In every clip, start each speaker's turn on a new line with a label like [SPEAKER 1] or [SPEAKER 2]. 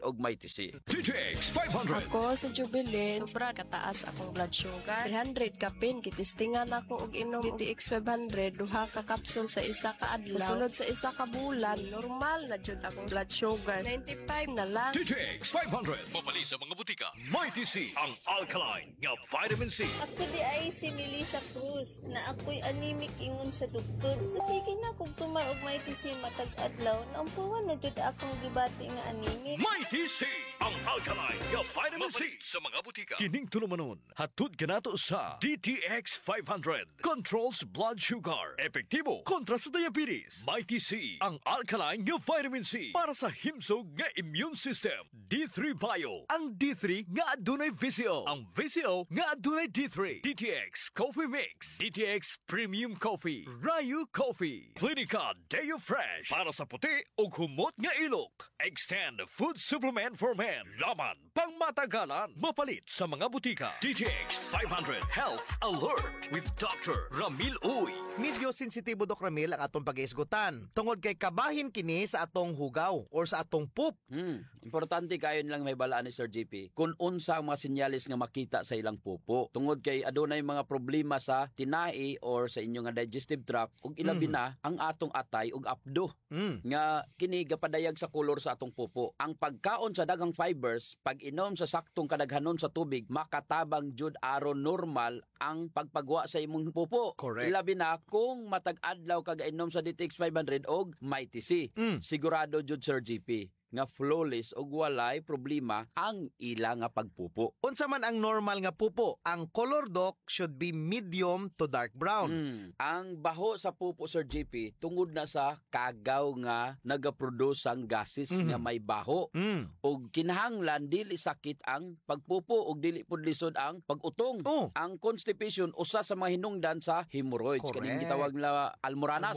[SPEAKER 1] og Mighty C.
[SPEAKER 2] DTX 500.
[SPEAKER 3] Ako sa Jubilee, sobra kataas akong blood sugar. 300 kapin, kitistingan ako og inom DTX 500, duha ka kapsul sa isa ka adlaw. Sunod sa isa ka bulan, normal na jud akong blood sugar. 95 na lang.
[SPEAKER 2] DTX 500. Mapali sa mga butika. Mighty C, ang alkaline nga vitamin C.
[SPEAKER 4] Ako di ay si Melissa Cruz na ako'y anemic ingon sa doktor. Sa sige na kung tumarog Mighty C matag adlaw, naampuhan na jud akong gibati nga anemic.
[SPEAKER 2] Mighty C, ang alkaline nga vitamin C sa mga butika. Kining tulumanon, hatud kanato sa DTX 500. Controls blood sugar. Epektibo kontra sa diabetes. Mighty C, ang alkaline nga vitamin C para sa himsog nga immune system. D3 Bio, ang D3 nga adunay VCO. Ang VCO nga adunay D3. DTX Coffee Mix. DTX Premium Coffee. Rayu Coffee. Clinica Deo Fresh para sa puti o humot nga ilok. Extend Food Supplement for Men. Laman pang matagalan. Mapalit sa mga butika. DTX 500 Health Alert with Dr. Ramil Uy.
[SPEAKER 5] Medyo sensitibo Dok Ramil ang atong pag-iisgutan tungod kay kabahin kini sa atong hugaw or sa atong poop.
[SPEAKER 1] Importante kayo nilang may balaan ni Sir JP kung unsa ang mga sinyalis nga makita sa ilang pupo. Tungod kay adunay mga problema sa tinai or sa inyong nga digestive tract ug ilabi na ang atong atay ug apdo. Nga kini gapadayag sa kolor sa atong pupo. Ang pagkaon sa daghang fibers, pag inom sa saktong kadaghanon sa tubig, makatabang jud aron normal ang pagpagwa sa imong pupo.
[SPEAKER 5] Correct.
[SPEAKER 1] Ilabi na kung matag adlaw kag inom sa DTX 500 og Mighty C. Sigurado jud Sir JP nga flawless og walay problema ang ila nga pagpupo.
[SPEAKER 5] Unsa man ang normal nga pupo, ang color Dok should be medium to dark brown.
[SPEAKER 1] Ang baho sa pupo Sir JP tungod na sa kagaw nga nagaproduce ang gases nga may baho. Og kinahanglan dili sakit ang pagpupo og dili pud lisod ang pag-utong. Ang constipation usa sa mga hinungdan sa hemorrhoids.
[SPEAKER 5] Correct.
[SPEAKER 1] Kaning gitawag na almoranas.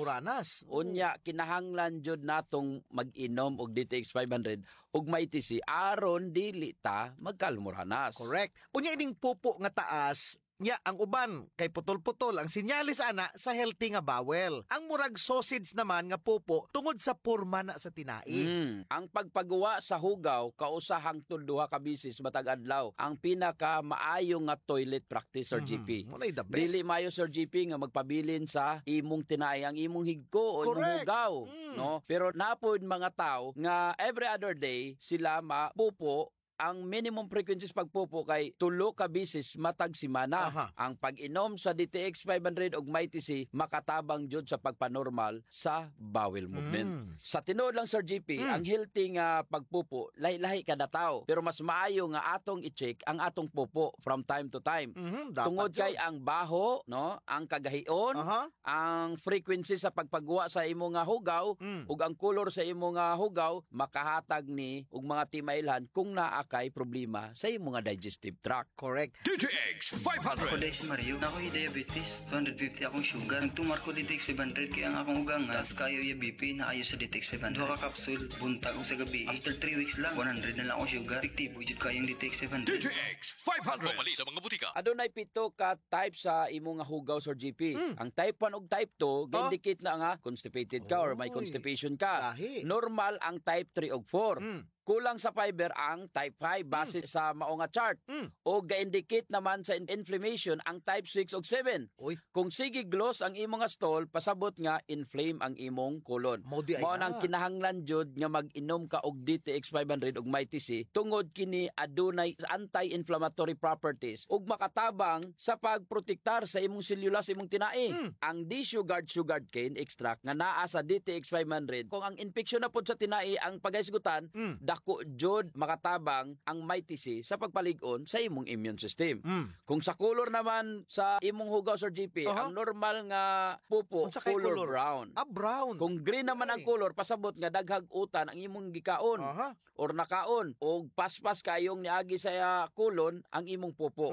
[SPEAKER 1] Unya kinahanglan jud natong mag-inom og DTX 500 ug Mighty C aron dili ta magkalmuranas.
[SPEAKER 5] Correct. Unya ining pupo nga taas, nya ang uban kay putol-putol ang sinyalis ana sa healthy nga bowel. Ang murag sausage naman nga pupo tungod sa porma na sa tinai.
[SPEAKER 1] Ang pagpagawa sa hugaw kausa hangtod duha ka bisis matag adlaw ang pinaka maayo nga toilet practice Sir GP.
[SPEAKER 5] Walay the best.
[SPEAKER 1] Dili maayo Sir GP nga magpabilin sa imong tinai ang imong higko o imong
[SPEAKER 5] Correct.
[SPEAKER 1] hugaw, no? Pero napod mga tao nga every other day sila mapupo. Ang minimum frequencies pagpupo kay tulo ka bisis matag semana. Ang pag-inom sa DTX 500 ug Mighty C makatabang jud sa pagpanormal sa bowel movement. Sa tinuod lang Sir GP, ang healthy nga pagpupo lahi-lahi kada tawo, pero mas maayo nga atong i-check ang atong pupo from time to time. Tungod kay ang baho, no, ang kagahion, ang frequency sa pagpagawa sa imo nga hugaw ug ang color sa imo nga hugaw makahatag ni og mga timailhan kung naa kay problema sa iyong mga digestive tract.
[SPEAKER 5] Correct.
[SPEAKER 2] DTX
[SPEAKER 6] Ako
[SPEAKER 2] 500.
[SPEAKER 6] dahil si Mario, na ako'y diabetes, 250 akong sugar. Nagtumar ko DTX 500 kaya ang akong ugang tas kayo yung BP na ayo sa DTX 500. Duha ka kapsul, buntag ko sa gabi. After 3 weeks lang, 100 na lang akong sugar. Efektibo jud kayong DTX 500.
[SPEAKER 2] DTX 500. Mapali sa mga butika.
[SPEAKER 1] Adunay pito ka type sa imo nga hugaw Sir GP. Ang type 1 ug type 2 ga-indicate na nga constipated ka or may constipation ka.
[SPEAKER 5] Lahi.
[SPEAKER 1] Normal ang type 3 ug 4. Kulang sa fiber ang type 5 base sa mao nga chart. O ga-indicate naman sa inflammation ang type 6 ug 7.
[SPEAKER 5] Uy.
[SPEAKER 1] Kung sige gloss ang imong nga stool, pasabot nga inflame ang imong colon.
[SPEAKER 5] Mao di ay
[SPEAKER 1] Mao
[SPEAKER 5] na.
[SPEAKER 1] nang kinahanglan jud nga mag-inom ka og DTX 500 ug Mighty C tungod kini adunay anti-inflammatory properties ug makatabang sa pagprotektar sa imong selula sa imong tinai. Ang D-sugared cane extract nga naa sa DTX 500 kung ang infeksyon na pod sa tinai ang pagahisgutan, dako jud makatabang ang Mighty C sa pagpalig-on sa imong immune system. Kung sa color naman sa imong hugaw Sir GP, ang normal nga pupo
[SPEAKER 5] Unsa kay
[SPEAKER 1] color brown.
[SPEAKER 5] Brown.
[SPEAKER 1] Kung green naman ang color, pasabot nga daghag utan ang imong gikaon or nakaon o paspas kayong niagi sa kulon ang imong pupo.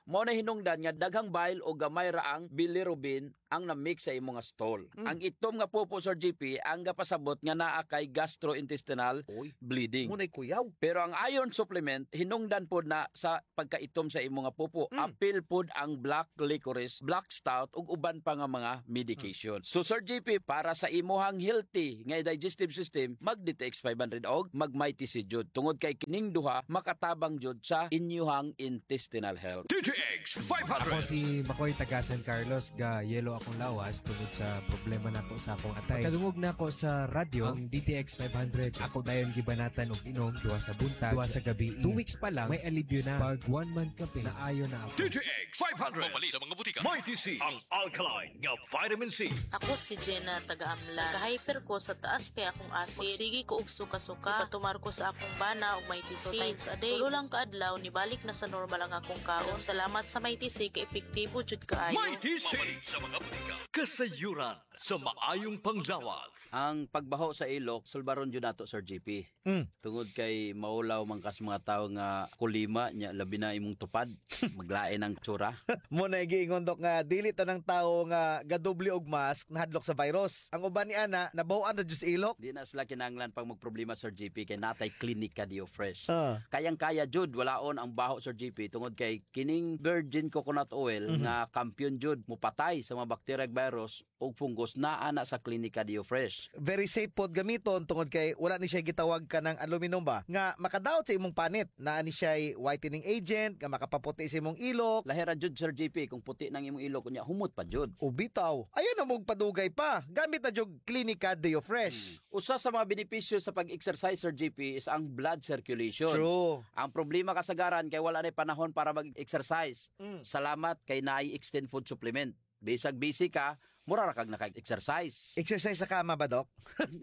[SPEAKER 1] Mo na hinungdan nga daghang bile o gamay raang bilirubin ang na-mix sa imong stol. Ang itom nga pupo, Sir GP, ang gapasabot nga naa kay gastrointestinal bleeding.
[SPEAKER 5] Munay kuyaw.
[SPEAKER 1] Pero ang iron supplement hinungdan pod na sa pagkaitom sa imong nga pupo. Apil pod ang black licorice, black stout ug uban pa nga mga medication. So Sir GP, para sa imuhang healthy nga digestive system, mag DTX 500 og mag Mighty Seed jud. Tungod kay kining duha makatabang jud sa inyuhang intestinal health.
[SPEAKER 2] DTX
[SPEAKER 7] Ako
[SPEAKER 2] 500.
[SPEAKER 7] si Makoy taga San Carlos, ga yelo akong lawas tungod sa problema nako sa akong atay. Pagkadungog nako sa radyo, ang DTX 500, ako dayon gibanatan og inom duha sa buntag, duha sa gabi. 2 weeks pa lang, may alibyo na. Pag 1 month kape, naayo na ako.
[SPEAKER 2] DTX 500. Mamali sa mga butika. Mighty C. Ang alkaline nga vitamin C.
[SPEAKER 8] Ako si Jenna taga-Amlan. Kahyper ko sa taas kay akong acid. Magsigi ko og suka-suka. Ipatumar ko sa akong bana og may TC. 2 times a day. Tulo lang kaadlaw, nibalik na sa normal ang akong kaon. Salamat sa may TC kay epektibo jud kaayo.
[SPEAKER 2] Mighty C. Mamali sa mga butika. Kasayuran sa maayong panglawas.
[SPEAKER 1] Ang pagbaho sa ilok, sulbaron jud nato, Sir GP. Tungod kay maulaw man kas mga tawo nga kulima nya labi na imong tupad, maglain ang tsura.
[SPEAKER 5] Munay giingon dok nga dili tanang tawo nga gadoble og mask nahadlok sa virus. Ang uban ni ana nabaw-an na jud sa ilok.
[SPEAKER 1] Di na sila kinahanglan pag magproblema, Sir GP, kay natay Klinika Dio Fresh.
[SPEAKER 5] Ah.
[SPEAKER 1] Kayang-kaya jud walaon ang baho, Sir GP, tungod kay kining virgin coconut oil nga kampiyon jud mupatay sa mga bacteria, virus ug fungus naa na sa Klinika Dio Fresh.
[SPEAKER 5] Very safe pod gamiton tungod kay wala ni siya gitawag ka ng aluminum ba nga makadaot sa imong panit. Naa ni siya whitening agent nga makapaputi sa imong ilok.
[SPEAKER 1] Lahira jud, Sir GP, kung puti nang imong ilok unya humot pa jud.
[SPEAKER 5] O bitaw, ayan na mong padugay pa. Gamit na jud Klinika Deo Fresh.
[SPEAKER 1] Usa sa mga benepisyo sa pag-exercise, Sir GP, is ang blood circulation.
[SPEAKER 5] True.
[SPEAKER 1] Ang problema kasagaran kay wala na panahon para mag-exercise. Salamat kay naay Extend Food Supplement. Bisag busy ka, mura ra kag naka-exercise.
[SPEAKER 5] Exercise sa kama ba, Dok?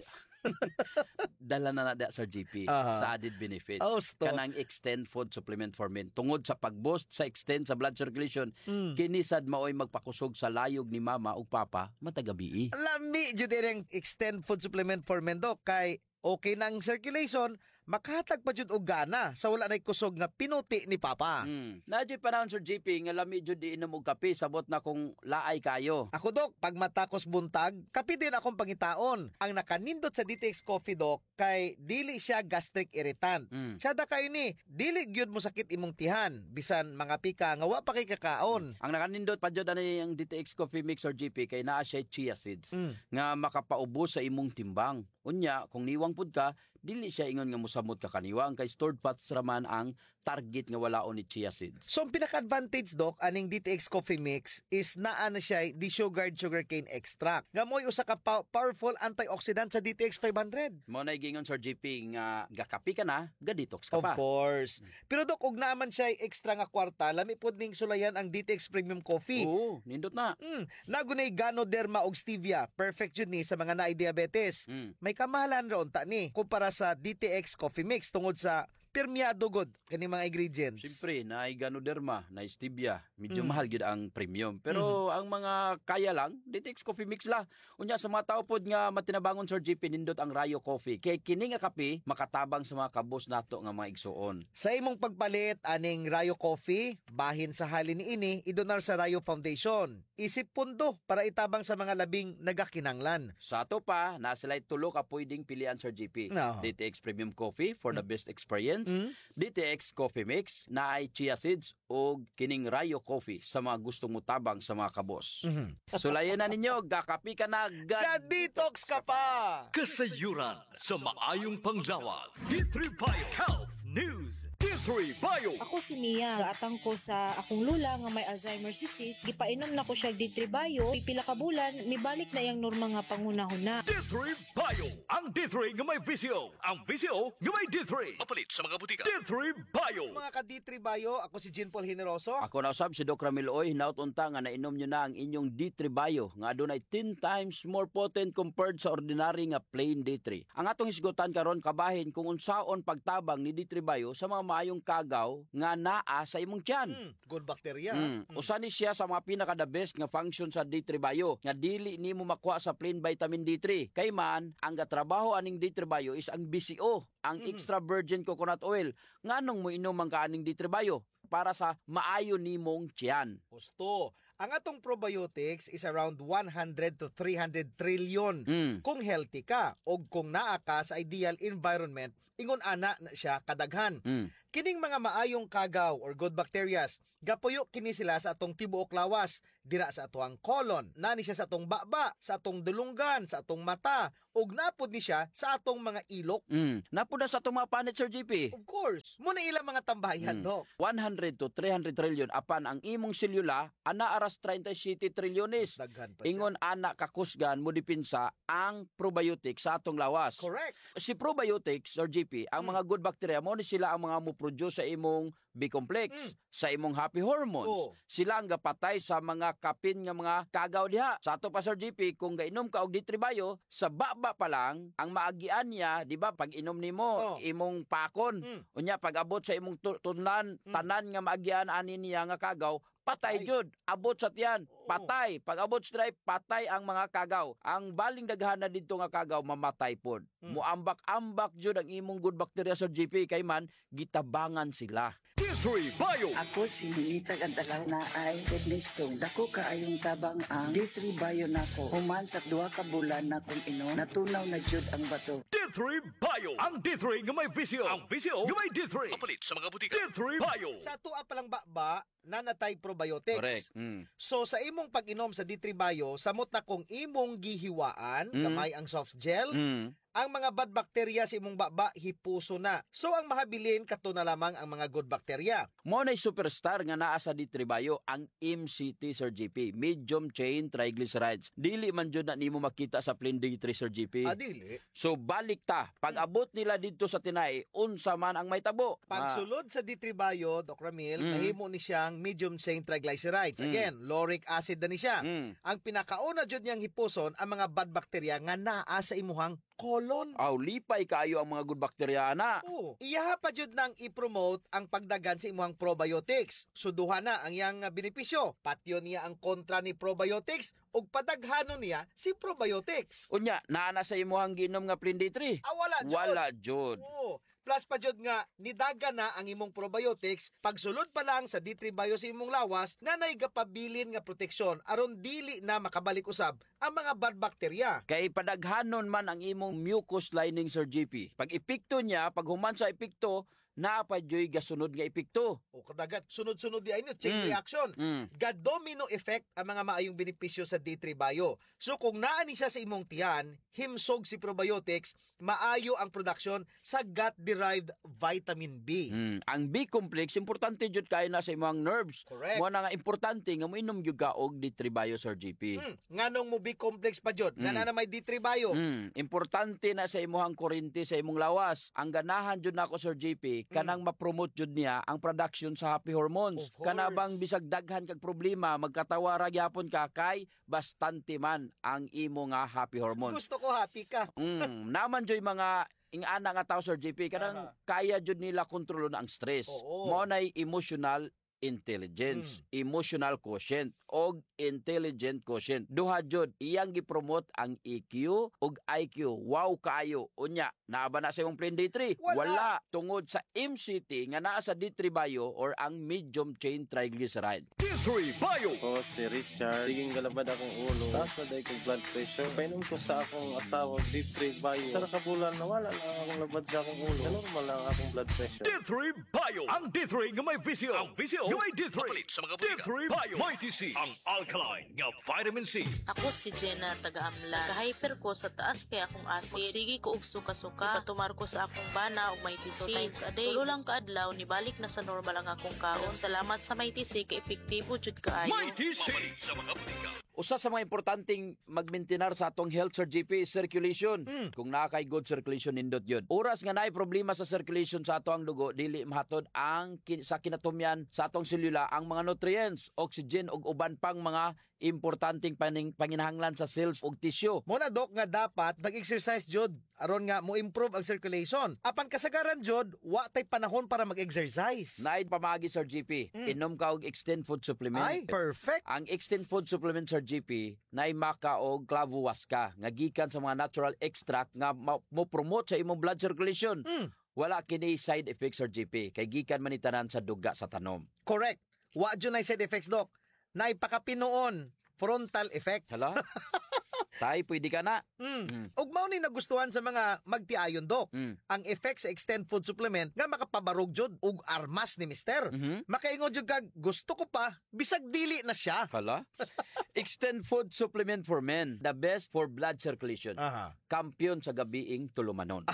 [SPEAKER 1] Dala na na Sir GP sa added benefits.
[SPEAKER 5] Osto.
[SPEAKER 1] Kanang Extend Food Supplement for Men. Tungod sa pag-boost sa extend sa blood circulation, kinisad maoy magpakusog sa layog ni mama ug papa matagabi.
[SPEAKER 5] Lami jud ang Extend Food Supplement for Men, Dok, kay okay nang circulation, makahatag pa jud og gana sa wala nay kusog nga pinuti ni Papa.
[SPEAKER 1] Nadyo panahon, Sir GP, nga lami jud di inom og kape, sabot na kung laay kayo.
[SPEAKER 5] Ako, Dok, pag matakos buntag, kape din akong pangitaon. Ang nakanindot sa DTX Coffee, Dok, kay dili siya gastric irritant. Sada kayo ni, dili gyud mo sakit imong tihan, bisan mga pika nga wa pa kay kakaon.
[SPEAKER 1] Ang nakanindot pa jud ani ang DTX Coffee Mix, Sir GP, kay naa siya chia seeds nga makapaubos sa imong timbang. Unya, kung niwang pud ka, dili siya ingon nga musamot ka kaniwang kay stored fats raman ang target nga walaon ni chia seeds.
[SPEAKER 5] So, ang pinaka-advantage, Dok, aning DTX Coffee Mix is naa na siya desugared sugarcane extract. Nga mo'y usa ka powerful antioxidant sa DTX 500.
[SPEAKER 1] Mo na gingon, Sir GP, nga gakapi ka na, ga-detox ka
[SPEAKER 5] Of
[SPEAKER 1] pa.
[SPEAKER 5] course. Pero, Dok, ug naman siya extra nga kwarta, lami pod ning sulayan ang DTX Premium Coffee.
[SPEAKER 1] Oo, nindot na.
[SPEAKER 5] Nagunay Ganoderma og stevia. Perfect yun ni sa mga naay diabetes. May kamahalan ron ta ni kumpara sa DTX Coffee Mix tungod sa permiado god kani mga ingredients.
[SPEAKER 1] Siyempre, naay Ganoderma, naay stevia. Medyo mahal gyud ang premium. Pero ang mga kaya lang, DTX Coffee Mix la. Unya sa mga tao pod nga matinabangon, Sir GP, nindot ang Rayo Coffee. Kay kini nga kape makatabang sa mga kabos nato nga mga igsuon.
[SPEAKER 5] Sa imong pagpalit aning Rayo Coffee, bahin sa halin ni ini, idonar sa Rayo Foundation. Isip pundo para itabang sa mga labing nagakinanglan.
[SPEAKER 1] Sa ato pa, nasilay tulo ka pwedeng pilian, Sir GP.
[SPEAKER 5] No.
[SPEAKER 1] DTX Premium Coffee for the best experience. DTX Coffee Mix na ay chia seeds o kining Rayo Coffee sa mga gustong mutabang sa mga kabos. Sulayan na ninyo, gakapi ka na,
[SPEAKER 5] Detox ka pa!
[SPEAKER 2] Kasayuran sa maayong panglawas. D3 Bio Health News. D3 Bio.
[SPEAKER 9] Ako si Mia. Gaatang ko sa akong lula nga may Alzheimer's disease. Gipainom na ko siya D3 Bio. Pipila ka bulan, mibalik na yang norma nga pangunahuna.
[SPEAKER 2] D3 Bio. Ang D3 nga may VCO. Ang VCO nga may D3. Mapalit sa mga butika. D3 Bio.
[SPEAKER 5] Mga ka-D3 Bio, ako si Jean Paul Generoso.
[SPEAKER 1] Ako na usab si Doc Ramil Oy, hinaut unta nga nainom nyo na ang inyong D3 Bio nga adunay 10 times more potent compared sa ordinary nga plain D3. Ang atong hisgutan karon kabahin kung unsaon pagtabang ni D3 Bio sa mga maayong kagaw nga naa sa imong tiyan.
[SPEAKER 5] Good bacteria.
[SPEAKER 1] Usa ni siya sa mga pinaka the best nga function sa D3 Bio nga dili nimo makuha sa plain vitamin D3. Kay man ang gatrabaho aning D3 Bio is ang BCO, ang extra virgin coconut oil. Nganong mo inom ang kaaning D3 Bio? para sa maayo nimong tiyan.
[SPEAKER 5] Gusto. Ang atong probiotics is around 100 to 300 trillion kung healthy ka o kung naa ka sa ideal environment, ingon ana na siya kadaghan. Kining mga maayong kagaw or good bacterias, gapuyo kini sila sa atong tibuok lawas, dira sa atong colon, nani siya sa atong baba, sa atong dulunggan, sa atong mata, ug napod ni siya sa atong mga ilok.
[SPEAKER 1] Napod na sa atong mga panit, Sir JP.
[SPEAKER 5] Of course. Muna ilang mga tambayan, Dok.
[SPEAKER 1] 100 to 300 trillion apan ang imong selula ana aras 37 trilyones.
[SPEAKER 5] Daghan pa siya.
[SPEAKER 1] Ingon ana kakusgan mo dipinsa ang probiotics sa atong lawas.
[SPEAKER 5] Correct.
[SPEAKER 1] Si probiotics or GP, ang mga good bacteria mo ni sila ang mga mo-produce sa imong B-complex, sa imong happy hormones. Sila ang gapatay sa mga kapin nga mga kagaw diha. Sa ato pa Sir GP, kung gainom ka og D3 sa baba pa lang ang maagian niya, di ba? Pag inom nimo imong pakon, unya pag abot sa imong tunan, tanan nga maagian ani niya nga kagaw, patay jud, abot sa tiyan, patay. Pag abot sa drive, patay ang mga kagaw. Ang baling daghan na dito nga kagaw, mamatay pod. Muambak-ambak jud ang imong good bacteria sa GP kay man gitabangan sila.
[SPEAKER 2] D3 Bio.
[SPEAKER 10] Ako si Ninita Gantalaw na ay Ednistong. Dako kaayong tabang ang D3 Bio nako. Human sa 2 ka bulan na kong inom, natunaw na jud ang bato.
[SPEAKER 2] D3 Bio. Ang D3 nga may visio. Ang visio nga may D3. Papalit sa mga butika. D3 Bio.
[SPEAKER 5] Sa tuwa palang baba, nanatay probiotics.
[SPEAKER 1] Correct.
[SPEAKER 5] So sa imong pag-inom sa D3 Bio, samot na kung imong gihiwaan, kamay ang soft gel, ang mga bad bacteria sa imong baba hipuso na. So ang mahabilin kato na lamang ang mga good bacteria.
[SPEAKER 1] Mo na superstar nga naa sa D3 Bio ang MCT Sir GP, medium chain triglycerides. Dili man jud na nimo makita sa plain D3 Sir GP.
[SPEAKER 5] Dili.
[SPEAKER 1] So balik ta, pag abot nila dito sa tinai, unsa man ang may tabo.
[SPEAKER 5] Pagsulod sa D3 Bio, Doc Ramil, mahimo ni siyang medium chain triglycerides. Again, lauric acid na ni siya. Ang pinakauna jud niyang hipuson ang mga bad bacteria nga naa sa imuhang colon.
[SPEAKER 1] Lipay kaayo ang mga good bacteria na.
[SPEAKER 5] Iyaha pa jud nang i-promote ang pagdagan sa imuhang probiotics. Suduha na ang iyang benepisyo. Patyo niya ang kontra ni probiotics ug padaghanon niya si probiotics.
[SPEAKER 1] Unya, naa na sa imuhang ginom nga plain D3?
[SPEAKER 5] Wala jud. Plus pa jud nga nidaga na ang imong probiotics pagsulod pa lang sa D3 Bio sa imong lawas na naigapabilin nga proteksyon aron dili na makabalik usab ang mga bad bacteria.
[SPEAKER 1] Kay padaghanon man ang imong mucus lining Sir GP. Pag epekto niya, pag human sa epekto, napadyoy gasunod nga epekto.
[SPEAKER 5] Kadagat sunod-sunod di ay chain reaction. Ga-domino effect ang mga maayong benepisyo sa D3 Bio. So kung naani siya sa imong tiyan, himsog si probiotics, maayo ang production sa gut-derived vitamin B.
[SPEAKER 1] Ang B-complex, importante jud kay na sa imong nerves.
[SPEAKER 5] Correct.
[SPEAKER 1] Mo na nga importante nga moinom jud ka og D3 Bio Sir GP.
[SPEAKER 5] Nganong mo B-complex pa jud? Nga na may D3 Bio.
[SPEAKER 1] Importante na sa imong kurente sa imong lawas. Ang ganahan jud nako Sir GP, kanang ma-promote jud niya ang production sa happy hormones. Kanabang bisag daghan kag problema, magkatawara gyapon ka kay bastante man ang imo nga happy hormones.
[SPEAKER 5] Gusto ko happy ka.
[SPEAKER 1] Naman joy mga ingana nga tao Sir JP, kanang kaya jud nila kontrolon ang stress. Mo nay emotional intelligence, emotional quotient og intelligent quotient. Duha jud iyang gipromote ang EQ og IQ. Wow kaayo. Unya, naa ba na sa imong plain D3? Wala. Tungod sa MCT nga naa sa D3 Bio or ang medium chain triglyceride.
[SPEAKER 2] D3 Bio.
[SPEAKER 11] Si Richard. Siging galabad akong ulo. Taas na dahil kong blood pressure. Painom ko sa akong asawa D3 Bio. Sa nakabulan na wala lang akong labad sa akong ulo. Normal lang akong blood pressure.
[SPEAKER 2] D3 Bio. Ang D3 nga may visio. Ang visio nga may D3. Papalit sa mga butika. D3 Bio. May TC. Ang alkaline nga vitamin C.
[SPEAKER 8] Ako si Jenna taga-Amlan. Kahyper ko sa taas kay akong acid. Magsigi ko og suka-suka. Ipatumar ko sa akong bana og may TC. 2 times a day. Tulo lang kaadlaw nibalik na sa normal ang akong kaon. Salamat sa may TC kay epektibo jud kaayo.
[SPEAKER 2] May TC. Papalit sa mga butika.
[SPEAKER 1] Usa sa mga importanteng magmaintenar sa atong health Sir GP is circulation. Kung nakay good circulation nindot yun. Oras nga naay problema sa circulation sa atong dugo, dili mahatod ang sa kinatumyan sa atong selula ang mga nutrients, oxygen ug uban pang mga importanteng panginahanglan sa cells ug tissue.
[SPEAKER 5] Muna Dok nga dapat mag-exercise jud aron nga mo improve ang circulation. Apan kasagaran jud wa tay panahon para mag-exercise.
[SPEAKER 1] Naay pamagi Sir GP, inom ka og extend food supplement.
[SPEAKER 5] Ay, perfect.
[SPEAKER 1] Ang extend food supplement Sir GP naay maka og clavuasca nga gikan sa mga natural extract nga mo promote sa imong blood circulation. wala kini side effects, Sir GP. Kay gikan man itanan sa duga sa tanom.
[SPEAKER 5] Correct. Wa dyan ay side effects, Doc. Naipakapinoon, frontal effect.
[SPEAKER 1] Hala? Tay, pwede ka na.
[SPEAKER 5] Ug mao ni nagustuhan sa mga magtiayon, Doc. Ang effect sa Extend Food Supplement nga makapabarog jud ug armas ni Mister. Makaingon jud kag gusto ko pa, bisag dili na siya.
[SPEAKER 1] Hala? Extend Food Supplement for Men, the best for blood circulation. Kampiyon sa gabiing tulumanon.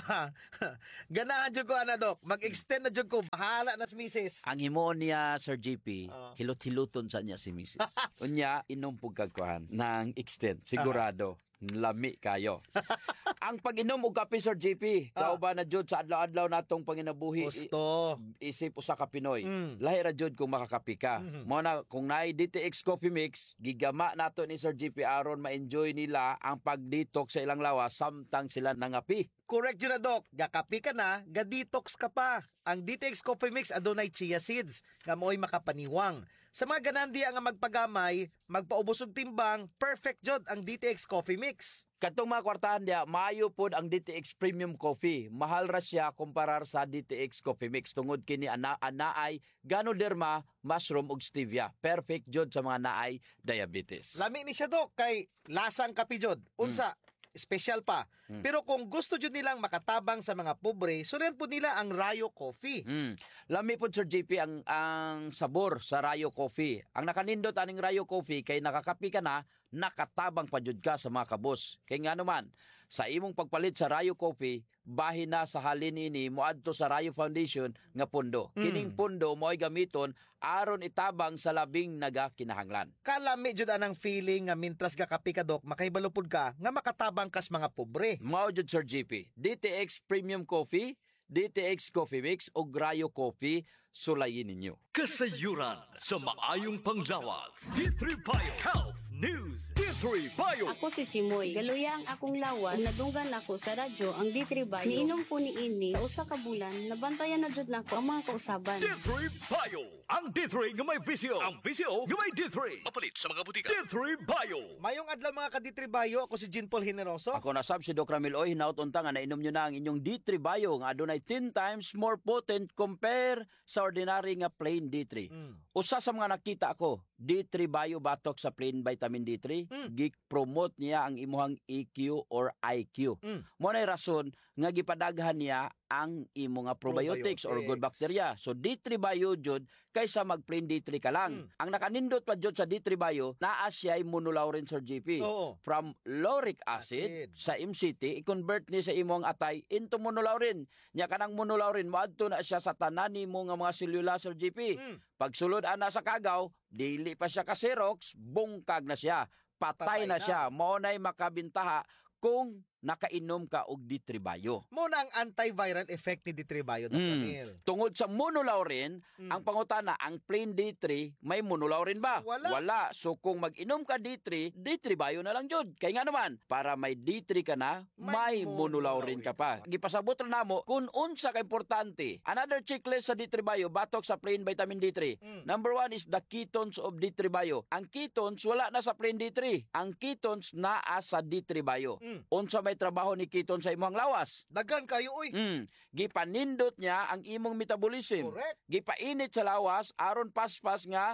[SPEAKER 5] Ganahan jud ko ana, Doc. Mag-extend na jud ko. Bahala na si Mrs.
[SPEAKER 1] Ang himo niya, Sir GP, hilot-hiluton sa niya si Mrs. Unya, inom pug kagkuhan ng extend. Sigurado. Lami kayo. Ang pag-inom og kape, Sir GP, kauban na jud sa adlaw-adlaw natong panginabuhi.
[SPEAKER 5] Gusto.
[SPEAKER 1] Isip usa ka Pinoy. Lahi ra jud kung makakape ka. Mao na kung naay DTX Coffee Mix, gigama nato ni Sir GP aron ma-enjoy nila ang pag-detox sa ilang lawas samtang sila nangapi.
[SPEAKER 5] Correct yun na, Doc. Gakapi ka na, ga-detox ka pa. Ang DTX Coffee Mix adunay chia seeds, nga mo'y makapaniwang. Sa mga ganandi nga magpagamay, magpaubos og timbang, perfect jod ang DTX Coffee Mix.
[SPEAKER 1] Katong mga kwartahan dia, maayo pod ang DTX Premium Coffee. Mahal ra siya kumparar sa DTX Coffee Mix tungod kini anaay Ganoderma, mushroom ug stevia. Perfect jod sa mga naay diabetes.
[SPEAKER 5] Lami ni siya, Doc, kay lasang kape jod. Unsa, special pa. Pero kung gusto jud nilang makatabang sa mga pobre, sulen po nila ang Rayo Coffee.
[SPEAKER 1] Lami po, Sir JP, ang sabor sa Rayo Coffee. Ang nakanindot aning Rayo Coffee kay nakakapi ka na, nakatabang pa jud ka sa mga kabos. Kay nga naman, sa imong pagpalit sa Rayo Coffee, bahin na sa halin ini moadto sa Rayo Foundation nga pundo. Kining pundo mo'y gamiton aron itabang sa labing nagakinahanglan.
[SPEAKER 5] Kalami jud anang feeling nga mintras gakapi ka, Doc, makahibalupod ka nga makatabang kas mga pobre.
[SPEAKER 1] Mao jud, Sir GP. DTX Premium Coffee, DTX Coffee Mix o Rayo Coffee, sulayin ninyo.
[SPEAKER 2] Kasayuran sa maayong panglawas. D3 Bio Health News. D3 Bio.
[SPEAKER 12] Ako si Chimoy. Galuya ang akong lawas. Nagdunggan ako sa radyo ang D3 Bio. Niinom ko ni ini sa usa ka bulan. Nabantayan na jud nako ang mga kausaban.
[SPEAKER 2] D3 Bio. Ang D3 nga may visyo. Ang visyo nga may D3. Mapalit sa mga butika. D3 Bio.
[SPEAKER 5] Mayong adlaw mga ka-D3 Bio. Ako si Jean Paul Generoso.
[SPEAKER 1] Ako na sab si Doc Ramil Oy. Hinaut unta nga nainom nyo na ang inyong D3 Bio nga adunay 10 times more potent compare sa ordinary nga plain D3. Usa sa mga nakita ako, D3 Bio batok sa plain vitamin D3, gi-promote niya ang imuhang EQ or IQ. Mo nay rason nga gipadaghan niya ang imo nga probiotics or good bacteria. So D3 Bio jud kaysa mag plain D3 ka lang. Ang nakanindot pa jud sa D3 Bio, naa siya immunolaurin, Sir GP. From lauric acid sa MCT, i-convert ni sa imong atay into monolaurin. Nya kanang monolaurin moadto na siya sa tanan nimo nga mga selula, Sir GP. Pagsulod ana sa kagaw, dili pa siya ka Xerox, bungkag na siya. Patay na siya. Mao nay makabintaha kung nakainom ka og D3 Bio.
[SPEAKER 5] Muna ang antiviral effect ni D3 Bio, Dr. Ramil.
[SPEAKER 1] Tungod sa monolaurin, ang pangutana, ang plain D3, may monolaurin ba? Wala. So kung mag-inom ka D3, D3 Bio na lang jud. Kaya nga naman, para may D3 ka na, may monolaurin ka pa. Gipasabot na namo kung unsa ka importante. Another checklist sa D3 Bio, batok sa plain vitamin D3. Number 1 is the ketones of D3 Bio. Ang ketones, wala na sa plain D3. Ang ketones naa sa D3 Bio. Unsa may trabaho ni keton sa imong lawas.
[SPEAKER 5] Dagan kayo, uy.
[SPEAKER 1] Gipanindot niya ang imong metabolism.
[SPEAKER 5] Correct.
[SPEAKER 1] Gipainit sa lawas aron paspas nga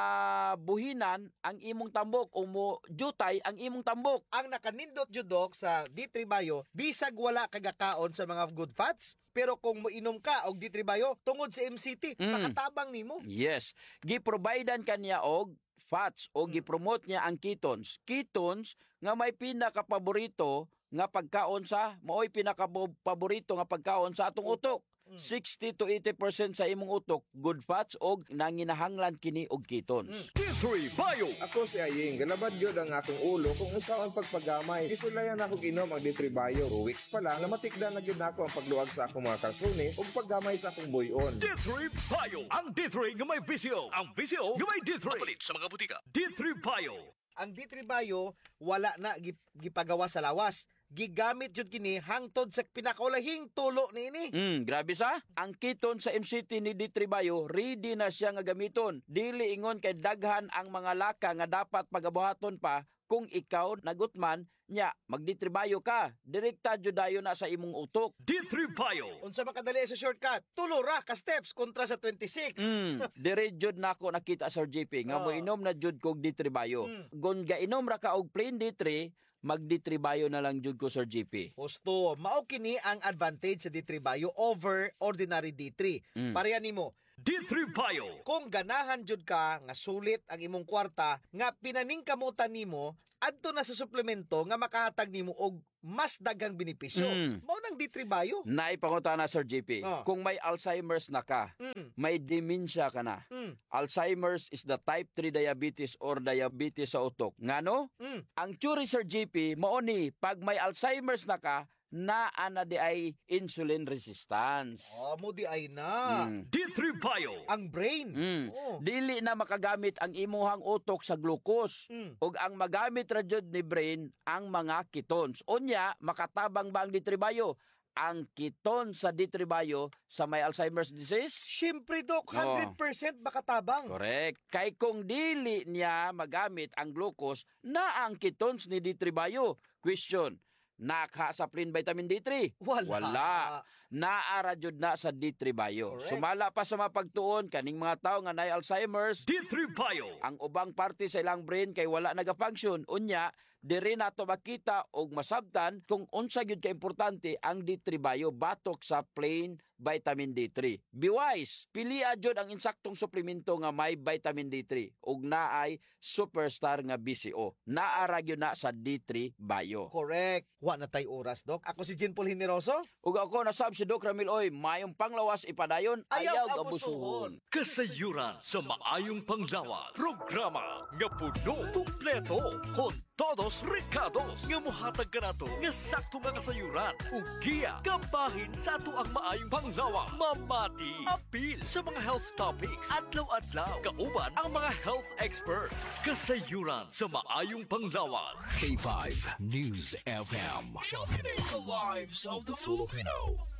[SPEAKER 1] mabuhinan ang imong tambok o mo jutay ang imong tambok.
[SPEAKER 5] Ang nakanindot jud, Doc, sa D3 Bio, bisag wala kagakaon sa mga good fats, pero kung moinom ka og D3 Bio tungod sa MCT, makatabang nimo.
[SPEAKER 1] Yes. Giprovidean kaniya og fats o gipromote niya ang ketones. Ketones nga may pinakapaborito nga pagkaon sa maoy pinakapaborito nga pagkaon sa atong utok. 60 to 80% sa imong utok good fats og nanginahanglan kini og ketones.
[SPEAKER 2] D3 Bio.
[SPEAKER 13] Ako si Aying, galabad gyud ang akong ulo kung unsa ang pagpagamay. Isulayan ako inom ang D3 Bio. 2 weeks pa lang namatikdan na gyud nako ang pagluwag sa akong mga kalsones ug paggamay sa akong buyon.
[SPEAKER 2] D3 Bio. Ang D3 nga may visyo. Ang visyo nga may D3. Mapalit sa mga butika. D3 Bio.
[SPEAKER 5] Ang D3 Bio wala na gipagawa sa lawas. gigamit jud kini hangtod sa pinakulahing tulo niini.
[SPEAKER 1] Grabe sa. Ang kiton sa MCT ni D3 Bayo, ready na siya nga gamiton. Dili ingon kay daghan ang mga laka nga dapat pagabuhaton pa kung ikaw nagutman nya magditribayo ka. Direkta jud dayon na sa imong utok.
[SPEAKER 2] D3 Bayo.
[SPEAKER 5] Unsa makadali sa shortcut? Tulo ra ka steps kontra sa 26.
[SPEAKER 1] Dire jud nako nakita Sir JP nga moinom na jud kog D3 Bayo. Gon gainom ra ka og plain D3, mag-D3 Bayo na lang jud ko Sir JP.
[SPEAKER 5] Husto, mao kini ang advantage sa D3 Bayo over ordinary D3. Pareha nimo.
[SPEAKER 2] D3 Bayo.
[SPEAKER 5] Kung ganahan jud ka nga sulit ang imong kwarta nga pinaningkamutan nimo adto na sa suplemento nga makahatag nimo og mas daghang benepisyo. Mao nang D3 Bayo.
[SPEAKER 1] Naipangutana Sir JP. Kung may Alzheimer's na ka, may dementia ka na. Alzheimer's is the type 3 diabetes or diabetes sa utok. Ngano? Ang theory Sir JP mao ni pag may Alzheimer's na ka, ana di ay insulin resistance.
[SPEAKER 5] Mo di ay na.
[SPEAKER 2] D3 Bayo.
[SPEAKER 5] Ang brain.
[SPEAKER 1] Dili na makagamit ang imuhang utok sa glucose. Ug ang magamit ra jud ni brain ang mga ketones. Unya, makatabang ba ang D3 Bayo? Ang keton sa D3 Bayo sa may Alzheimer's disease?
[SPEAKER 5] Siyempre, Dok, 100% makatabang.
[SPEAKER 1] Correct. Kay kung dili niya magamit ang glucose na ang ketones ni D3 Bayo. Question, naka-supplement vitamin D3? Wala. Naara jud na sa D3 Bayo.
[SPEAKER 5] Correct.
[SPEAKER 1] Sumala pa sa mapagtuon kaning mga tawo nga nay Alzheimer's,
[SPEAKER 2] D3 Bayo.
[SPEAKER 1] ang ubang parte sa ilang brain kay wala nagafunction. Unya, diri nato makita og masabtan kung unsa gyud ka importante ang D3 Bayo batok sa plain vitamin D3. Be wise, pilia jud ang insaktong suplemento nga may vitamin D3 ug naay superstar nga BCO. Naara gyud na sa D3 Bayo.
[SPEAKER 5] Correct. Wa na tay oras, Dok. Ako si Jean Paul Hineroso.
[SPEAKER 1] Ug ako nasab si Doc Ramil Oy, mayong panglawas ipadayon, ayaw gabusuhon.
[SPEAKER 2] Kasayuran sa maayong panglawas. Programa nga puno, kumpleto, kon todos recados nga mohatag kanato nga sakto nga kasayuran ug giya kabahin sa ato ang maayong panglawas. Mamati apil sa mga health topics adlaw-adlaw kauban ang mga health experts. Kasayuran sa maayong panglawas.
[SPEAKER 14] K5 News FM. Championing the lives of the Filipino.